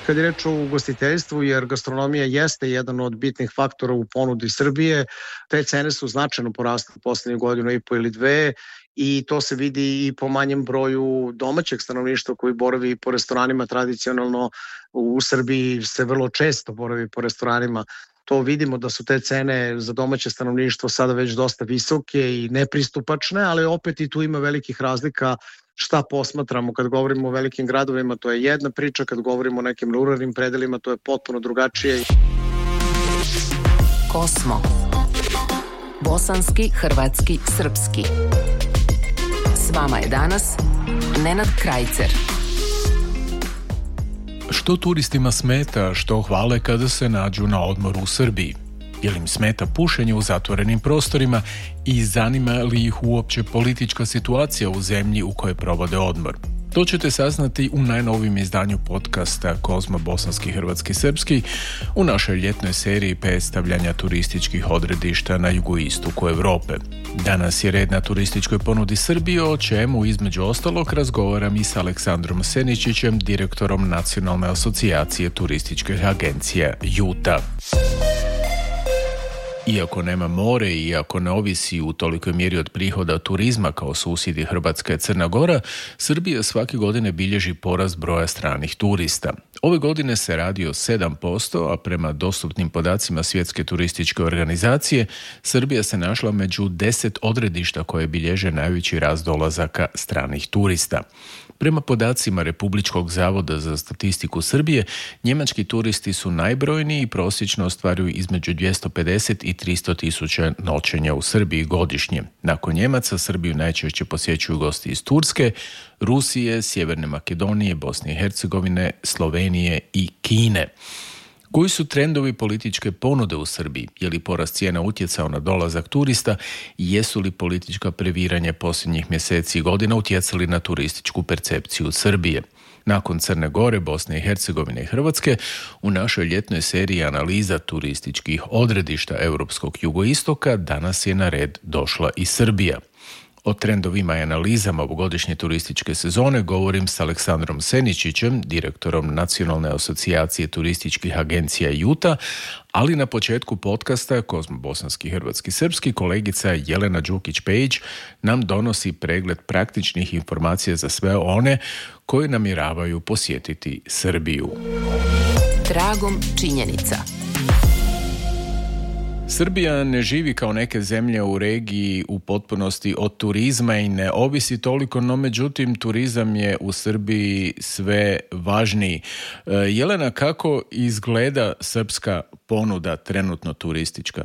kad je reč o ugostiteljstvu, jer gastronomija jeste jedan od bitnih faktora u ponudi Srbije. Te cene su značajno porasle u poslednjih godinu i po ili dve i to se vidi i po manjem broju domaćeg stanovništva koji boravi po restoranima. Tradicionalno u Srbiji se vrlo često boravi po restoranima. To vidimo da su te cene za domaće stanovništvo sada već dosta visoke i nepristupačne, ali opet i tu ima velikih razlika šta posmatramo. Kad govorimo o velikim gradovima, to je jedna priča, kad govorimo o nekim ruralnim predelima, to je potpuno drugačije. Kosmo. Bosanski, hrvatski, srpski. S vama je danas Nenad Krajcer. Što turistima smeta, što hvale kada se nađu na odmoru u Srbiji? Je li im smeta pušenje u zatvorenim prostorima i zanima li ih uopće politička situacija u zemlji u kojoj provode odmor? To ćete saznati u najnovijem izdanju podcasta Kozmo Bosanski, Hrvatski, Srpski u našoj ljetnoj seriji predstavljanja turističkih odredišta na jugoistoku Europe. Danas je red na turističkoj ponudi Srbije, o čemu između ostalog razgovaram i s Aleksandrom Seničićem, direktorom Nacionalne asocijacije turističkih agencija JUTA. Iako nema more i iako ne ovisi u tolikoj mjeri od prihoda turizma kao susjedi Hrvatska i Crna Gora, Srbija svake godine bilježi porast broja stranih turista. Ove godine se radi o 7%, a prema dostupnim podacima Svjetske turističke organizacije, Srbija se našla među 10 odredišta koje bilježe najveći rast dolazaka stranih turista. Prema podacima Republičkog zavoda za statistiku Srbije, njemački turisti su najbrojniji i prosječno ostvaruju između 250 i 300 tisuća noćenja u Srbiji godišnje. Nakon Njemaca, Srbiju najčešće posjećuju gosti iz Turske, Rusije, Sjeverne Makedonije, Bosne i Hercegovine, Slovenije i Kine. Koji su trendovi političke ponude u Srbiji? Je li porast cijena utjecao na dolazak turista i jesu li politička previranja posljednjih mjeseci i godina utjecali na turističku percepciju Srbije? Nakon Crne Gore, Bosne i Hercegovine i Hrvatske, u našoj ljetnoj seriji analiza turističkih odredišta europskog jugoistoka danas je na red došla i Srbija. O trendovima i analizama ovogodišnje turističke sezone govorim s Aleksandrom Seničićem, direktorom Nacionalne asocijacije turističkih agencija JUTA, ali na početku podcasta Kozmo Bosanski, Hrvatski, Srpski kolegica Jelena Đukić-Pejić nam donosi pregled praktičnih informacija za sve one koji namjeravaju posjetiti Srbiju. Tragom činjenica. Srbija ne živi kao neke zemlje u regiji u potpunosti od turizma i ne ovisi toliko, no međutim turizam je u Srbiji sve važniji. Jelena, kako izgleda srpska ponuda trenutno turistička?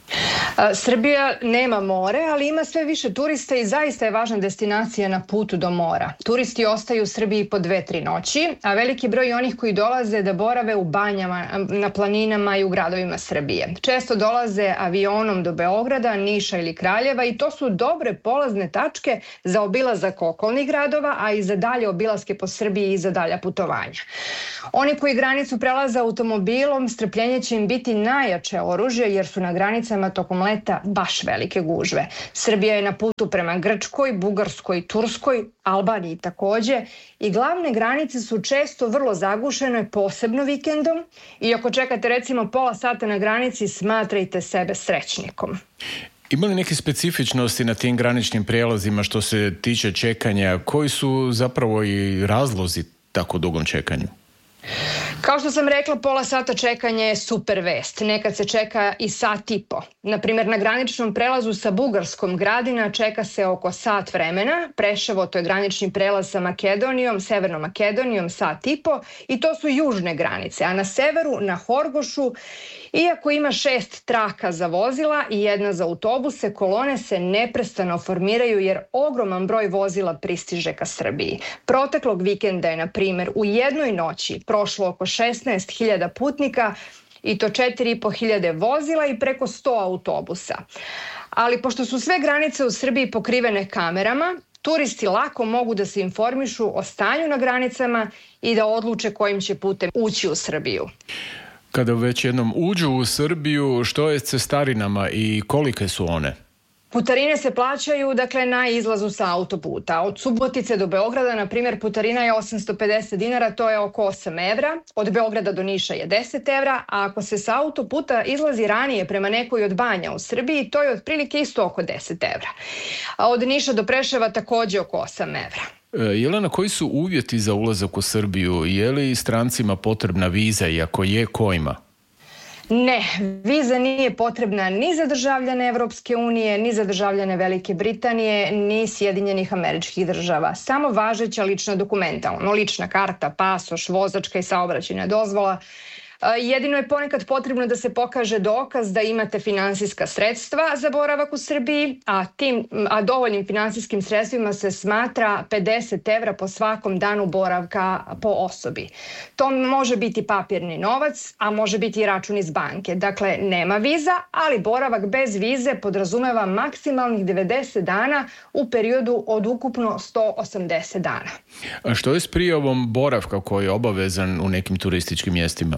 Srbija nema more, ali ima sve više turista i zaista je važna destinacija na putu do mora. Turisti ostaju u Srbiji po 2-3 noći, a veliki broj onih koji dolaze da borave u banjama, na planinama i u gradovima Srbije. Često dolaze avionom do Beograda, Niša ili Kraljeva i to su dobre polazne tačke za obilazak okolnih gradova, a i za dalje obilaske po Srbiji i za dalja putovanja. Oni koji granicu prelaze automobilom, strpljenje će im biti najjače oružje jer su na granicama tokom leta baš velike gužve. Srbija je na putu prema Grčkoj, Bugarskoj, Turskoj, Albaniji takođe i glavne granice su često vrlo zagušene, posebno vikendom i ako čekate recimo pola sata na granici, smatrajte sebe srećnikom. Ima li neke specifičnosti na tim graničnim prijelazima što se tiče čekanja? Koji su zapravo i razlozi tako dugom čekanju? Kao što sam rekla, pola sata čekanja je super vest. Nekad se čeka i sat i po. Naprimjer, na graničnom prelazu sa Bugarskom Gradina čeka se oko sat vremena. Preševo, to je granični prelaz sa Makedonijom, Severnom Makedonijom, sat i po. I to su južne granice. A na severu, na Horgošu, iako ima 6 traka za vozila i 1 za autobuse, kolone se neprestano formiraju jer ogroman broj vozila pristiže ka Srbiji. Proteklog vikenda je, na primjer, u jednoj noći prošlo oko 16.000 putnika i to 4.500 vozila i preko 100 autobusa. Ali pošto su sve granice u Srbiji pokrivene kamerama, turisti lako mogu da se informišu o stanju na granicama i da odluče kojim će putem ući u Srbiju. Kada već jednom uđu u Srbiju, što je s cestarinama i kolike su one? Putarine se plaćaju na izlazu sa autoputa. Od Subotice do Beograda, na primjer, putarina je 850 dinara, to je oko 8 evra. Od Beograda do Niša je 10 evra, a ako se sa autoputa izlazi ranije prema nekoj od banja u Srbiji, to je otprilike isto oko 10 evra. A od Niša do Preševa takođe oko 8 evra. Jelena, koji su uvjeti za ulazak u Srbiju? Je li strancima potrebna viza i ako je, kojima? Ne, viza nije potrebna ni za državljane Evropske unije, ni za državljane Velike Britanije, ni Sjedinjenih Američkih Država. Samo važeća lična dokumenta, lična karta, pasoš, vozačka i saobraćajna dozvola. Jedino je ponekad potrebno da se pokaže dokaz da imate finansijska sredstva za boravak u Srbiji, a dovoljnim finansijskim sredstvima se smatra 50 evra po svakom danu boravka po osobi. To može biti papirni novac, a može biti i račun iz banke. Dakle, nema viza, ali boravak bez vize podrazumeva maksimalnih 90 dana u periodu od ukupno 180 dana. A što je s prijavom boravka koji je obavezan u nekim turističkim mjestima?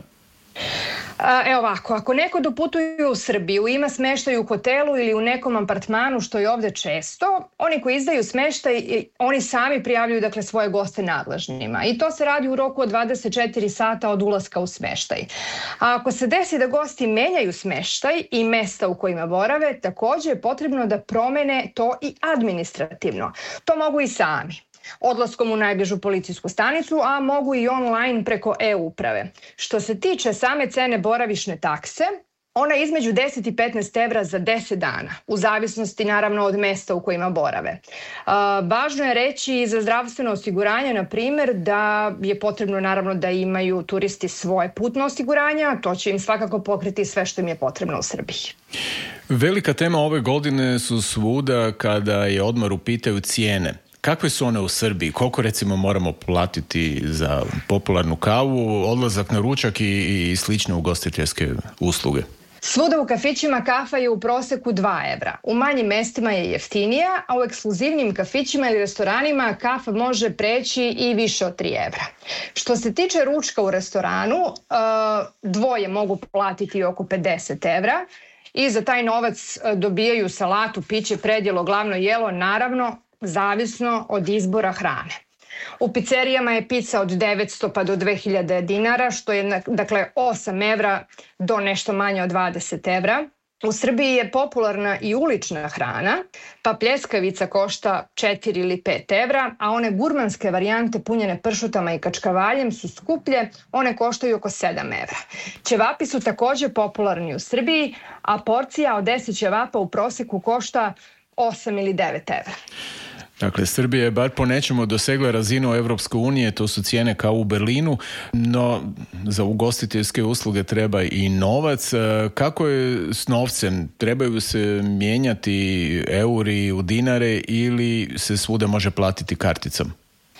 Ovako, ako neko doputuje u Srbiju, ima smeštaj u hotelu ili u nekom apartmanu, što je ovde često, oni koji izdaju smeštaj, oni sami prijavljuju svoje goste nadležnima. I to se radi u roku od 24 sata od ulaska u smeštaj. A ako se desi da gosti menjaju smeštaj i mesta u kojima borave, takođe je potrebno da promene to i administrativno. To mogu i sami. Odlaskom u najbližu policijsku stanicu, a mogu i online preko e-uprave. Što se tiče same cene boravišne takse, ona je između 10 i 15 evra za 10 dana, u zavisnosti naravno od mesta u kojima borave. Važno je reći i za zdravstveno osiguranje, na primjer, da je potrebno naravno da imaju turisti svoje putno osiguranje, a to će im svakako pokriti sve što im je potrebno u Srbiji. Velika tema ove godine su svuda kada je odmor u pitanju cijene. Kakve su one u Srbiji? Koliko recimo moramo platiti za popularnu kavu, odlazak na ručak i slične ugostiteljske usluge? Svuda u kafićima kafa je u proseku 2 evra. U manjim mestima je jeftinija, a u ekskluzivnim kafićima ili restoranima kafa može preći i više od 3 evra. Što se tiče ručka u restoranu, dvoje mogu platiti oko 50 evra i za taj novac dobijaju salatu, piće, predjelo, glavno jelo, naravno, zavisno od izbora hrane. U pizzerijama je pizza od 900 pa do 2000 dinara, što je 8 evra do nešto manje od 20 evra. U Srbiji je popularna i ulična hrana, pa pljeskavica košta 4 ili 5 evra, a one gurmanske varijante punjene pršutama i kačkavaljem su skuplje, one koštaju oko 7 evra. Ćevapi su takođe popularni u Srbiji, a porcija od 10 ćevapa u proseku košta 8 ili 9 evra. Dakle, Srbija je bar po nečemu dosegla razinu Evropske unije, to su cijene kao u Berlinu, no za ugostiteljske usluge treba i novac. Kako je s novcem? Trebaju se mijenjati euri u dinare ili se svuda može platiti karticom?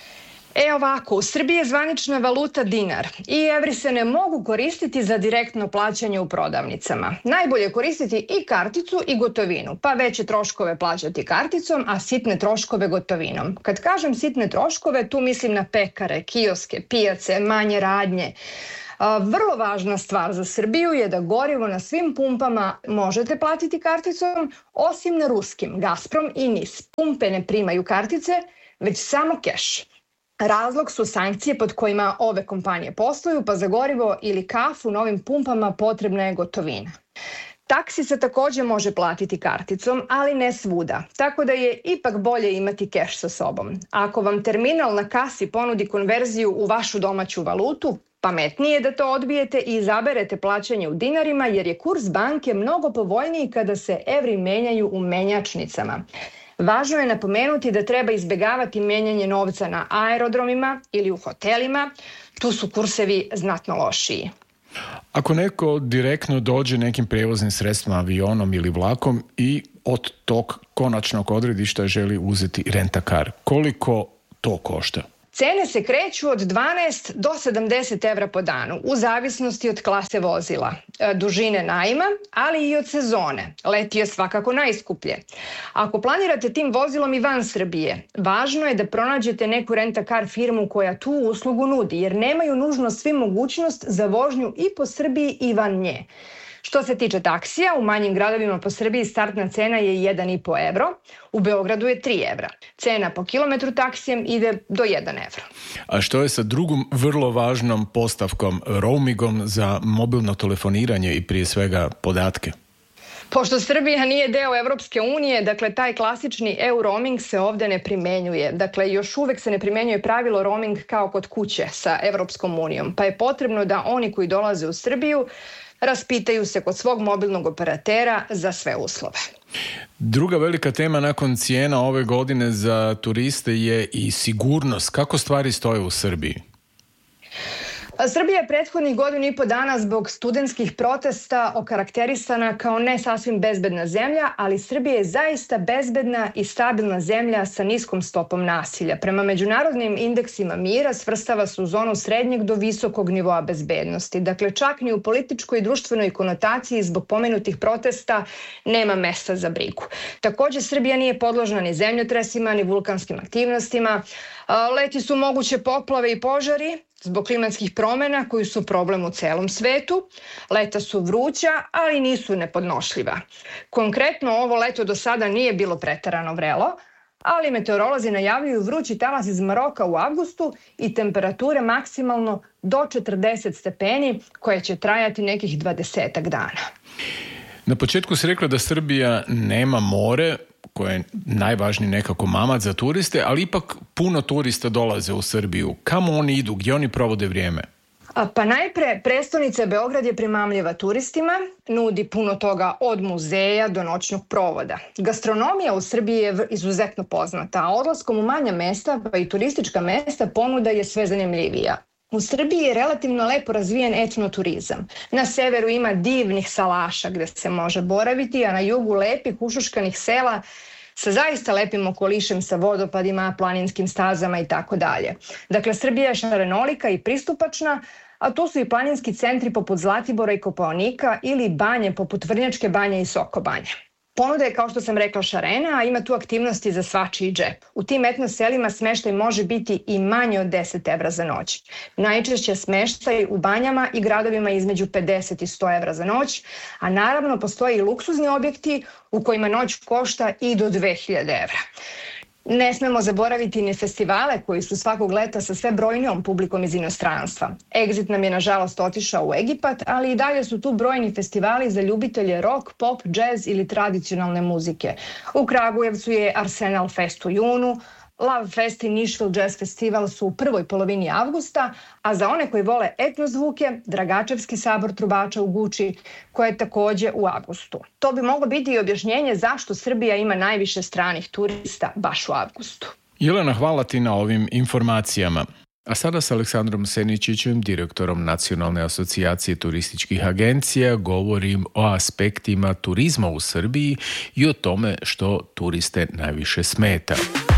Ovako, u Srbiji je zvanična valuta dinar i evri se ne mogu koristiti za direktno plaćanje u prodavnicama. Najbolje je koristiti i karticu i gotovinu, pa veće troškove plaćati karticom, a sitne troškove gotovinom. Kad kažem sitne troškove, tu mislim na pekare, kioske, pijace, manje radnje. Vrlo važna stvar za Srbiju je da gorivo na svim pumpama možete platiti karticom, osim na ruskim, Gazprom i NIS. Pumpe ne primaju kartice, već samo keš. Razlog su sankcije pod kojima ove kompanije posluju, pa za gorivo ili kafu na ovim pumpama potrebna je gotovina. Taksi se takođe može platiti karticom, ali ne svuda, tako da je ipak bolje imati keš sa sobom. Ako vam terminal na kasi ponudi konverziju u vašu domaću valutu, pametnije je da to odbijete i izaberete plaćanje u dinarima, jer je kurs banke mnogo povoljniji kada se evri menjaju u menjačnicama. Važno je napomenuti da treba izbegavati menjanje novca na aerodromima ili u hotelima, tu su kursevi znatno lošiji. Ako neko direktno dođe nekim prijevoznim sredstvima, avionom ili vlakom i od tog konačnog odredišta želi uzeti rentakar, koliko to košta? Cene se kreću od 12 do 70 evra po danu, u zavisnosti od klase vozila, dužine najma, ali i od sezone. Leti je svakako najskuplje. Ako planirate tim vozilom i van Srbije, važno je da pronađete neku rentakar firmu koja tu uslugu nudi, jer nemaju nužno svi mogućnost za vožnju i po Srbiji i van nje. Što se tiče taksija, u manjim gradovima po Srbiji startna cena je 1,5 evro, u Beogradu je 3 evra. Cena po kilometru taksijem ide do 1 evro. A što je sa drugom vrlo važnom postavkom, roamingom za mobilno telefoniranje i prije svega podatke? Pošto Srbija nije deo Evropske unije, dakle taj klasični EU-roaming se ovde ne primenjuje. Dakle, još uvek se ne primenjuje pravilo roaming kao kod kuće sa Evropskom unijom, pa je potrebno da oni koji dolaze u Srbiju raspitaju se kod svog mobilnog operatera za sve uslove. Druga velika tema nakon cijena ove godine za turiste je i sigurnost. Kako stvari stoje u Srbiji? Srbija je prethodnih 1,5 dana zbog studentskih protesta okarakterisana kao ne sasvim bezbedna zemlja, ali Srbija je zaista bezbedna i stabilna zemlja sa niskom stopom nasilja. Prema međunarodnim indeksima mira svrstava se u zonu srednjeg do visokog nivoa bezbednosti. Dakle, čak ni u političkoj i društvenoj konotaciji zbog pomenutih protesta nema mesta za brigu. Takođe, Srbija nije podložna ni zemljotresima, ni vulkanskim aktivnostima. Leti su moguće poplave i požari zbog klimatskih promena koji su problem u celom svetu. Leta su vruća, ali nisu nepodnošljiva. Konkretno, ovo leto do sada nije bilo preterano vrelo, ali meteorolozi najavljuju vrući talas iz Maroka u avgustu i temperature maksimalno do 40 stepeni koje će trajati nekih 20 dana. Na početku si rekla da Srbija nema more, koje je najvažniji nekako mamac za turiste, ali ipak puno turista dolaze u Srbiju. Kamo oni idu? Gdje oni provode vrijeme? Pa najpre, prestonica Beograd je primamljiva turistima, nudi puno toga od muzeja do noćnog provoda. Gastronomija u Srbiji je izuzetno poznata, a odlaskom u manja mesta, pa i turistička mesta, ponuda je sve zanimljivija. U Srbiji je relativno lepo razvijen etnoturizam. Na severu ima divnih salaša gde se može boraviti, a na jugu lepih ušuškanih sela sa zaista lepim okolišem, sa vodopadima, planinskim stazama i tako dalje. Dakle, Srbija je šarenolika i pristupačna, a tu su i planinski centri poput Zlatibora i Kopaonika ili banje poput Vrnjačke banje i Sokobanje. Ponuda je, kao što sam rekla, šarena, a ima tu aktivnosti za svačiji džep. U tim etno selima smeštaj može biti i manje od 10 evra za noć. Najčešće smeštaj u banjama i gradovima između 50 i 100 evra za noć, a naravno postoje i luksuzni objekti u kojima noć košta i do 2000 evra. Ne smemo zaboraviti ni festivale koji su svakog leta sa sve brojnijom publikom iz inostranstva. Exit nam je nažalost otišao u Egipat, ali i dalje su tu brojni festivali za ljubitelje rock, pop, džez ili tradicionalne muzike. U Kragujevcu je Arsenal Fest u junu, Love Fest i Nišvil Jazz Festival su u prvoj polovini avgusta, a za one koji vole etno zvuke, Dragačevski sabor trubača u Guči, koje je takođe u avgustu. To bi moglo biti i objašnjenje zašto Srbija ima najviše stranih turista baš u avgustu. Jelena, hvala ti na ovim informacijama. A sada s Aleksandrom Seničićem, direktorom Nacionalne asocijacije turističkih agencija, govorim o aspektima turizma u Srbiji i o tome što turiste najviše smeta.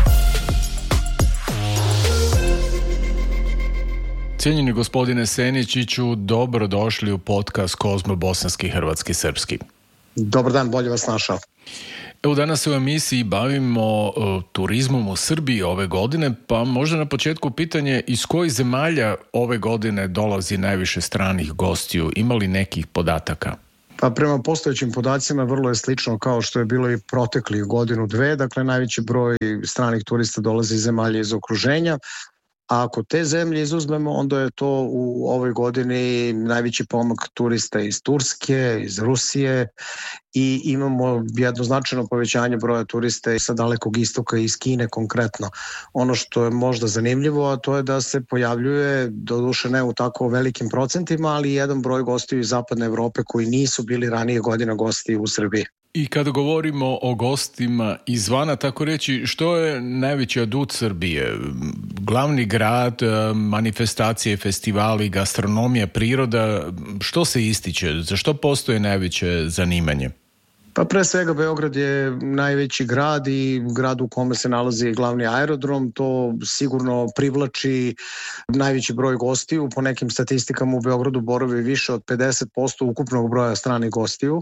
Cijenjeni gospodine Seničiću, dobrodošli u podcast Kozmo Bosanski, Hrvatski, Srpski. Dobar dan, bolje vas našao. Evo, danas se u emisiji bavimo turizmom u Srbiji ove godine, pa možda na početku pitanje iz kojih zemalja ove godine dolazi najviše stranih gostiju? Ima li nekih podataka? Pa prema postojećim podacima vrlo je slično kao što je bilo i proteklih godinu, dve. Dakle, najveći broj stranih turista dolazi iz zemalja iz okruženja. A ako te zemlje izuzmemo, onda je to u ovoj godini najveći pomak turista iz Turske, iz Rusije i imamo jedno značajno povećanje broja turista sa Dalekog istoka i iz Kine konkretno. Ono što je možda zanimljivo, a to je da se pojavljuje, doduše ne u tako velikim procentima, ali jedan broj gostiju iz Zapadne Evrope koji nisu bili ranije godina gosti u Srbiji. I kada govorimo o gostima izvana, tako reći, što je najveći adut Srbije? Glavni grad, manifestacije, festivali, gastronomija, priroda, što se ističe? Za što postoje najveće zanimanje? Pa pre svega Beograd je najveći grad i grad u kome se nalazi glavni aerodrom. To sigurno privlači najveći broj gostiju. Po nekim statistikama u Beogradu boravi više od 50% ukupnog broja stranih gostiju.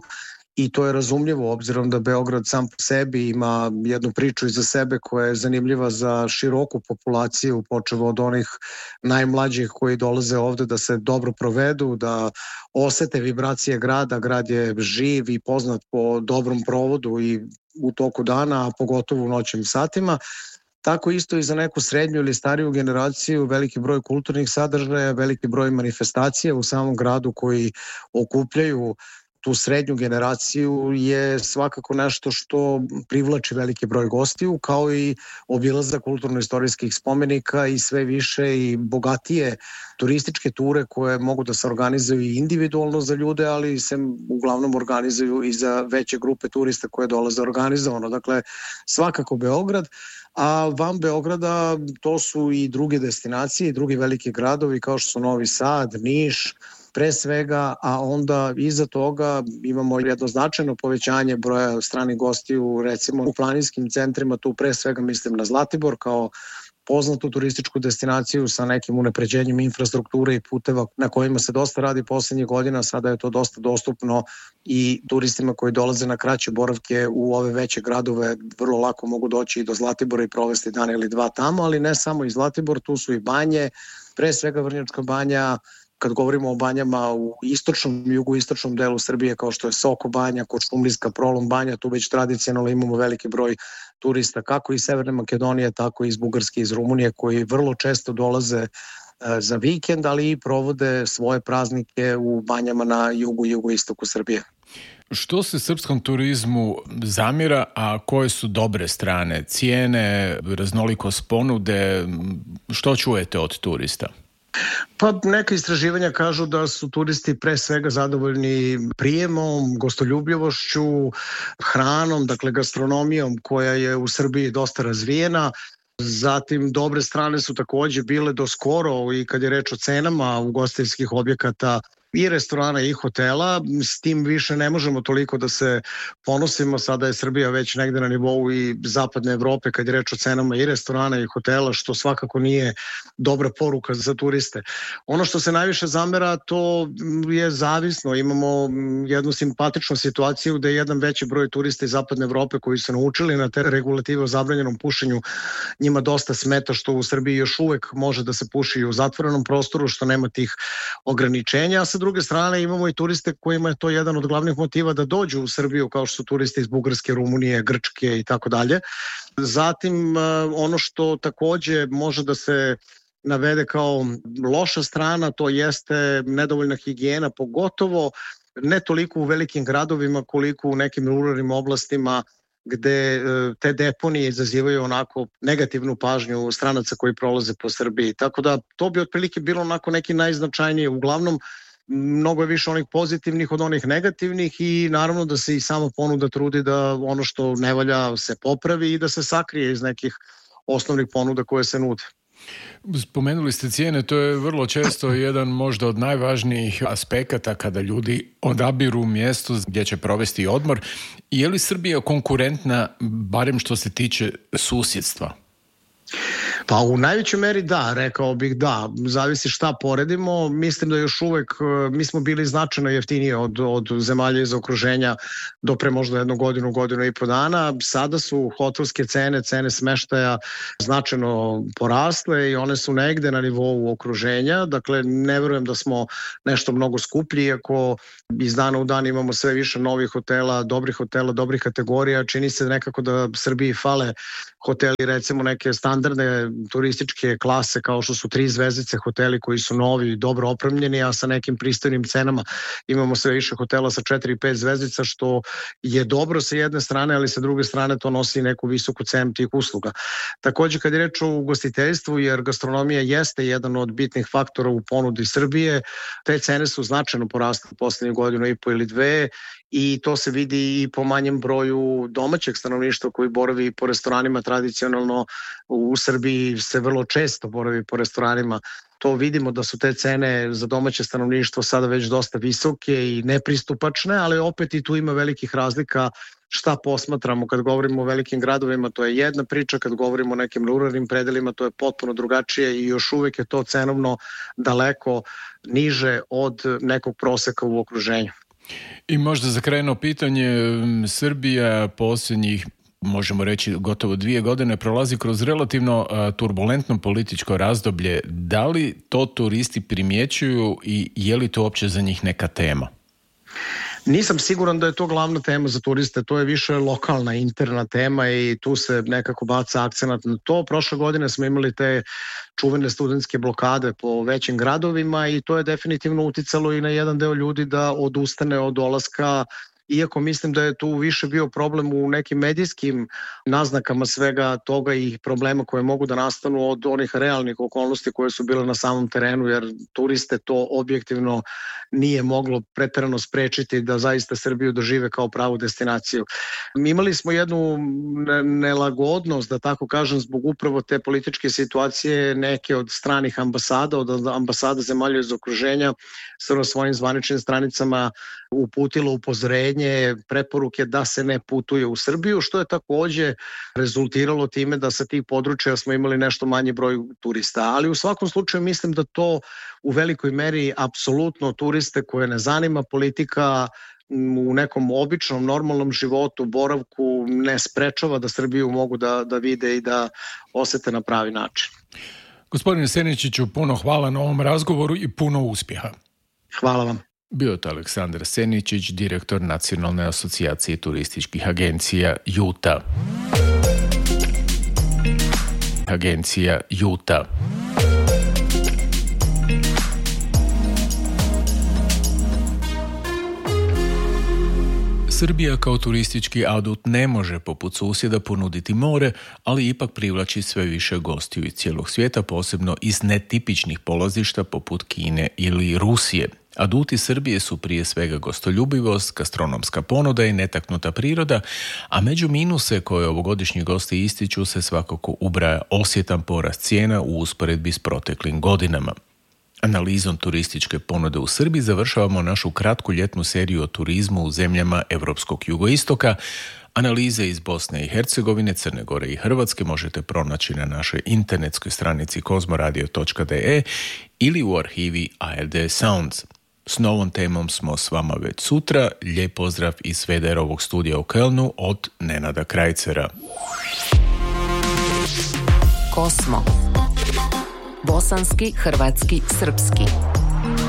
i to je razumljivo obzirom da Beograd sam po sebi ima jednu priču iza sebe koja je zanimljiva za široku populaciju, počevo od onih najmlađih koji dolaze ovde da se dobro provedu, da osete vibracije grada. Grad je živ i poznat po dobrom provodu i u toku dana, a pogotovo u noćnim satima. Tako isto i za neku srednju ili stariju generaciju, veliki broj kulturnih sadržaja, veliki broj manifestacija u samom gradu koji okupljaju tu srednju generaciju je svakako nešto što privlači veliki broj gostiju, kao i obilazak kulturno-istorijskih spomenika i sve više i bogatije turističke ture koje mogu da se organizuju i individualno za ljude, ali se uglavnom organizuju i za veće grupe turista koje dolaze organizovano. Dakle, svakako Beograd, a van Beograda to su i druge destinacije i drugi veliki gradovi kao što su Novi Sad, Niš, pre svega, a onda iza toga imamo jedno značajno povećanje broja stranih gostiju, recimo u planinskim centrima, tu pre svega mislim na Zlatibor kao poznatu turističku destinaciju sa nekim unapređenjem infrastrukture i puteva na kojima se dosta radi poslednjih godina. Sada je to dosta dostupno i turistima koji dolaze na kraće boravke u ove veće gradove vrlo lako mogu doći i do Zlatibora i provesti dan ili dva tamo, ali ne samo i Zlatibor, tu su i banje, pre svega Vrnjačka banja. Kad govorimo o banjama u istočnom i jugoistočnom delu Srbije kao što je Soko banja, Kuršumlijska, Prolom banja, tu već tradicionalno imamo veliki broj turista kako iz Severne Makedonije, tako i iz Bugarske i iz Rumunije koji vrlo često dolaze za vikend, ali i provode svoje praznike u banjama na jugu i jugoistoku Srbije. Što se srpskom turizmu zamjera, a koje su dobre strane? Cijene, raznolikost ponude, što čujete od turista? Pa neka istraživanja kažu da su turisti pre svega zadovoljni prijemom, gostoljubljivošću, hranom, dakle gastronomijom koja je u Srbiji dosta razvijena. Zatim dobre strane su takođe bile do skoro i kad je reč o cenama ugostiteljskih objekata i restorana i hotela, s tim više ne možemo toliko da se ponosimo, sada je Srbija već negde na nivou i zapadne Evrope kad je reč o cenama i restorana i hotela, što svakako nije dobra poruka za turiste. Ono što se najviše zamera, to je zavisno, imamo jednu simpatičnu situaciju da je jedan veći broj turista iz zapadne Evrope koji su naučili na te regulative o zabranjenom pušenju, njima dosta smeta što u Srbiji još uvek može da se puši u zatvorenom prostoru, što nema tih ograničenja, a sa druge strane imamo i turiste kojima je to jedan od glavnih motiva da dođu u Srbiju, kao što su turisti iz Bugarske, Rumunije, Grčke i tako dalje. Zatim ono što takođe može da se navede kao loša strana, to jeste nedovoljna higijena, pogotovo ne toliko u velikim gradovima koliko u nekim ruralnim oblastima gde te deponije izazivaju onako negativnu pažnju stranaca koji prolaze po Srbiji. Tako da to bi otprilike bilo onako neki najznačajnije. Uglavnom, mnogo je više onih pozitivnih od onih negativnih i naravno da se i sama ponuda trudi da ono što ne valja se popravi i da se sakrije iz nekih osnovnih ponuda koje se nude. Spomenuli ste cijene, to je vrlo često jedan možda od najvažnijih aspekata kada ljudi odabiru mjesto gdje će provesti odmor. Je li Srbija konkurentna, barem što se tiče susjedstva? Pa u najvećoj meri da, rekao bih da, zavisi šta poredimo. Mislim da još uvek mi smo bili značajno jeftiniji od zemalja iz okruženja do pre možda jednu godinu, godinu i po dana. Sada su hotelske cene smeštaja značajno porasle i one su negde na nivou okruženja. Dakle, ne verujem da smo nešto mnogo skuplji, iako iz dana u dan imamo sve više novih hotela, dobrih kategorija. Čini se nekako da Srbiji fale hoteli, recimo neke standardne turističke klase kao što su 3 zvezdice hoteli koji su novi, dobro opremljeni, a sa nekim pristojnim cenama. Imamo sve više hotela sa 4 i 5 zvezdica, što je dobro sa jedne strane, ali sa druge strane to nosi neku visoku cenu tih usluga. Takođe, kad je reč o ugostiteljstvu, jer gastronomija jeste jedan od bitnih faktora u ponudi Srbije, te cene su značajno porasle u poslednjih godinu i po ili dve, i to se vidi i po manjem broju domaćeg stanovništva koji boravi po restoranima. Tradicionalno u Srbiji se vrlo često boravi po restoranima. To vidimo da su te cene za domaće stanovništvo sada već dosta visoke i nepristupačne, ali opet i tu ima velikih razlika šta posmatramo. Kad govorimo o velikim gradovima, to je jedna priča, kad govorimo o nekim ruralnim predelima, to je potpuno drugačije i još uvek je to cenovno daleko niže od nekog proseka u okruženju. I možda za krajno pitanje, Srbija posljednjih, možemo reći, gotovo 2 godine prolazi kroz relativno turbulentno političko razdoblje. Da li to turisti primjećuju i je li to uopće za njih neka tema? Nisam siguran da je to glavna tema za turiste, to je više lokalna, interna tema i tu se nekako baca akcenat na to. Prošle godine smo imali te čuvene studentske blokade po većim gradovima i to je definitivno uticalo i na jedan deo ljudi da odustane od dolaska, iako mislim da je tu više bio problem u nekim medijskim naznakama svega toga i problema koje mogu da nastanu od onih realnih okolnosti koje su bile na samom terenu, jer turiste to objektivno nije moglo preterano sprečiti da zaista Srbiju dožive kao pravu destinaciju. Imali smo jednu nelagodnost, da tako kažem, zbog upravo te političke situacije. Neke od stranih ambasada, od ambasada zemalja iz okruženja, su na svojim zvaničnim stranicama uputilo upozorenje, preporuke da se ne putuje u Srbiju, što je takođe rezultiralo time da sa tih područja smo imali nešto manji broj turista. Ali u svakom slučaju mislim da to u velikoj meri apsolutno turiste koje ne zanima politika u nekom običnom, normalnom životu, boravku, ne sprečava da Srbiju mogu da vide i da osete na pravi način. Gospodine Seničiću, puno hvala na ovom razgovoru i puno uspjeha. Hvala vam. Bio je to Aleksandar Seničić, direktor Nacionalne asocijacije turističkih agencija JUTA. Agencija JUTA. Srbija kao turistički adut ne može poput susjeda ponuditi more, ali ipak privlači sve više gostiju iz cijelog svijeta, posebno iz netipičnih polazišta poput Kine ili Rusije. Aduti Srbije su prije svega gostoljubivost, gastronomska ponuda i netaknuta priroda, a među minuse koje ovogodišnji gosti ističu se svakako ubraja osjetan porast cijena u usporedbi s proteklim godinama. Analizom turističke ponude u Srbiji završavamo našu kratku ljetnu seriju o turizmu u zemljama Europskog jugoistoka. Analize iz Bosne i Hercegovine, Crne Gore i Hrvatske možete pronaći na našoj internetskoj stranici kozmoradio.de ili u arhivi ARD Sounds. S novom temom smo s vama već sutra. Lijep pozdrav iz Svederovog studija u Kölnu od Nenada Krajcera. Kosmo. Bosanski, hrvatski, srpski.